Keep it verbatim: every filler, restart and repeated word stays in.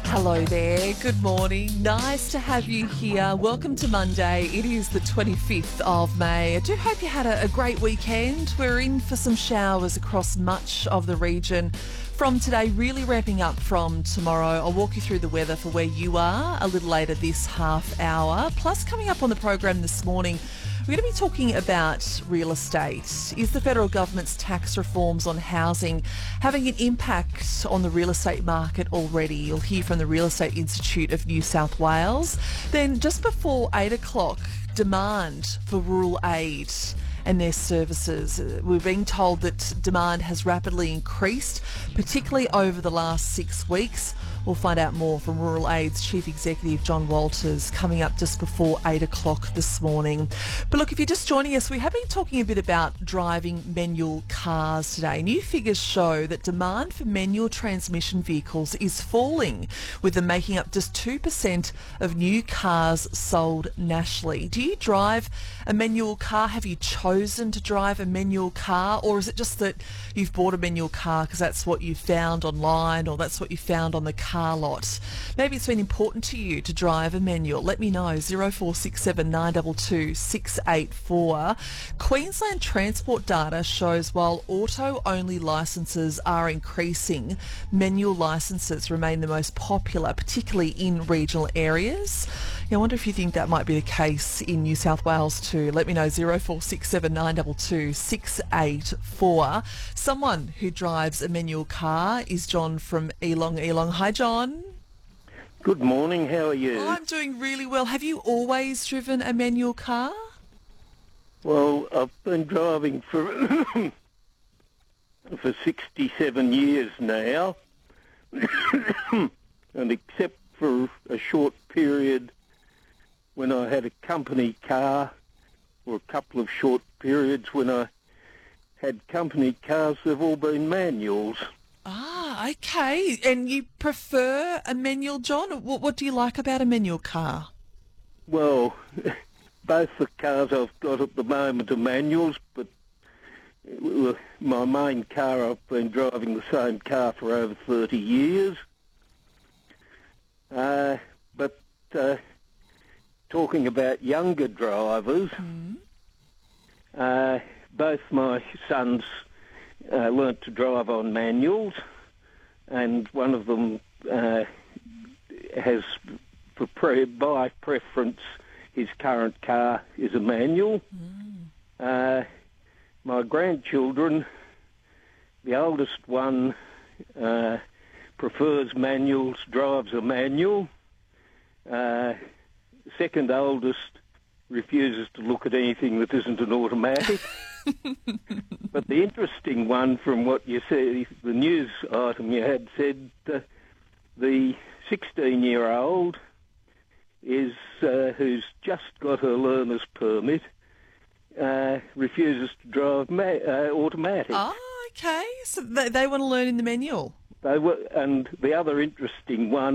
Hello there, good morning. Nice to have you here. Welcome to Monday. It is the twenty-fifth of May. I do hope you had a, a great weekend. We're in for some showers across much of the region from today, really ramping up from tomorrow. I'll walk you through the weather for where you are a little later this half hour. Plus, coming up on the program this morning, we're going to be talking about real estate. Is the federal government's tax reforms on housing having an impact on the real estate market already? You'll hear from the Real Estate Institute of New South Wales. Then just before eight o'clock, demand for rural aid and their services. We're being told that demand has rapidly increased, particularly over the last six weeks. We'll find out more from Rural Aid's Chief Executive, John Walters, coming up just before eight o'clock this morning. But look, if you're just joining us, we have been talking a bit about driving manual cars today. New figures show that demand for manual transmission vehicles is falling, with them making up just two percent of new cars sold nationally. Do you drive a manual car? Have you chosen to drive a manual car? Or is it just that you've bought a manual car because that's what you found online or that's what you found on the car lot? Maybe it's been important to you to drive a manual. Let me know. zero four six seven nine two two six eight four. Queensland transport data shows while auto-only licences are increasing, manual licences remain the most popular, particularly in regional areas. Yeah, I wonder if you think that might be the case in New South Wales too. Let me know. zero four six seven nine two two six eight four. Someone who drives a manual car is John from Elong Elong. Hi, John. Good morning, how are you? Oh, I'm doing really well. Have you always driven a manual car? Well, I've been driving for for sixty-seven years now, and except for a short period when I had a company car, or a couple of short periods when I had company cars, they've all been manuals. Ah, okay. And you prefer a manual, John? What, what do you like about a manual car? Well, both the cars I've got at the moment are manuals, but my main car, I've been driving the same car for over thirty years. Uh, but uh, talking about younger drivers, mm. uh, both my sons uh, learnt to drive on manuals, and one of them uh, has, for pre- by preference, his current car is a manual. Mm. Uh, my grandchildren, the oldest one uh, prefers manuals, drives a manual. Uh, second oldest refuses to look at anything that isn't an automatic. But the interesting one from what you said, the news item you had said, uh, the sixteen-year-old is uh, who's just got her learner's permit, uh, refuses to drive ma- uh, automatic. Oh, okay. So they, they want to learn in the manual. They were, and the other interesting one